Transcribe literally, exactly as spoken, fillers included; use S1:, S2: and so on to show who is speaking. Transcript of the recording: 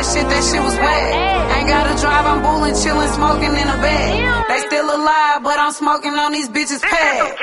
S1: shit, that shit was wet. Ain't gotta drive, I'm bullin', chillin', smoking in a bed. They still alive, but I'm smoking on these bitches' pad.